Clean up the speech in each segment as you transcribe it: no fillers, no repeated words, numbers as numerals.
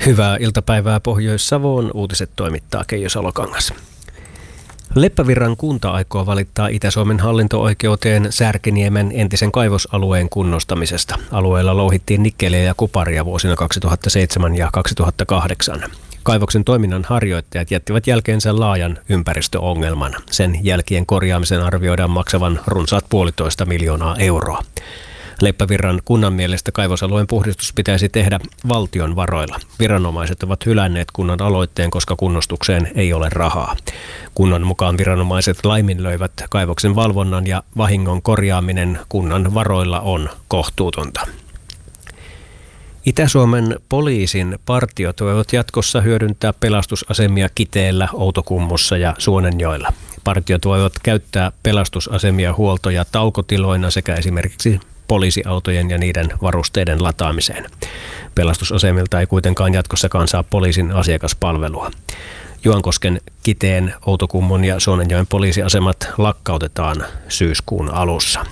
Hyvää iltapäivää Pohjois-Savoon. Uutiset toimittaa Keijo Salokangas. Leppävirran kunta aikoo valittaa Itä-Suomen hallinto-oikeuteen Särkiniemen entisen kaivosalueen kunnostamisesta. Alueella louhittiin nikkeliä ja kuparia vuosina 2007 ja 2008. Kaivoksen toiminnan harjoittajat jättivät jälkeensä laajan ympäristöongelman. Sen jälkien korjaamisen arvioidaan maksavan runsaat 1,5 miljoonaa euroa. Leppävirran kunnan mielestä kaivosalueen puhdistus pitäisi tehdä valtion varoilla. Viranomaiset ovat hylänneet kunnan aloitteen, koska kunnostukseen ei ole rahaa. Kunnan mukaan viranomaiset laiminlöivät kaivoksen valvonnan ja vahingon korjaaminen kunnan varoilla on kohtuutonta. Itä-Suomen poliisin partiot voivat jatkossa hyödyntää pelastusasemia Kiteellä, Outokummussa ja Suonenjoella. Partiot voivat käyttää pelastusasemia huolto- ja taukotiloina sekä esimerkiksi poliisiautojen ja niiden varusteiden lataamiseen. Pelastusasemilta ei kuitenkaan jatkossakaan saa poliisin asiakaspalvelua. Juankosken, Kiteen, Outokummun ja Suonenjoen poliisiasemat lakkautetaan syyskuun alussa.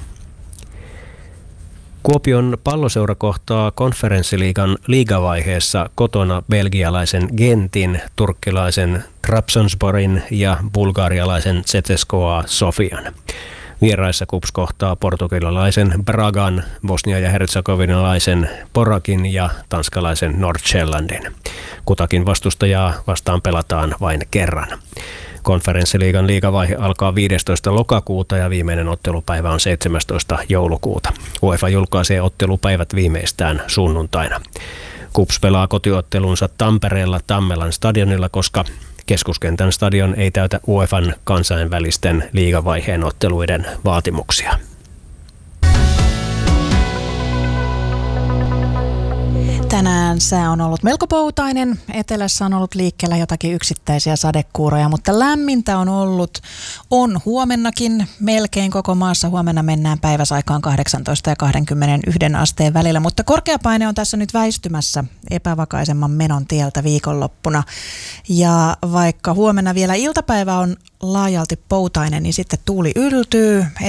Kuopion Palloseura kohtaa konferenssiliigan liigavaiheessa kotona belgialaisen Gentin, turkkilaisen Trabzonsporin ja bulgarialaisen CSKA Sofian. Vieraissa KuPS kohtaa portugalilaisen Bragan, bosnia- ja herzegovinalaisen Porakin ja tanskalaisen Nordsjællandin. Kutakin vastustajaa vastaan pelataan vain kerran. Konferenssiliigan liigavaihe alkaa 15. lokakuuta ja viimeinen ottelupäivä on 17. joulukuuta. UEFA julkaisee ottelupäivät viimeistään sunnuntaina. KuPS pelaa kotiottelunsa Tampereella Tammelan stadionilla, koska Keskuskentän stadion ei täytä UEFan kansainvälisten liigavaiheen otteluiden vaatimuksia. Tänään sää on ollut melko poutainen. Etelässä on ollut liikkeellä jotakin yksittäisiä sadekuuroja, mutta lämmintä on huomennakin melkein koko maassa. Huomenna mennään päiväsaikaan 18 ja 21 asteen välillä, mutta korkeapaine on tässä nyt väistymässä epävakaisemman menon tieltä viikonloppuna. Ja vaikka huomenna vielä iltapäivä on laajalti poutainen, niin sitten tuuli yltyy.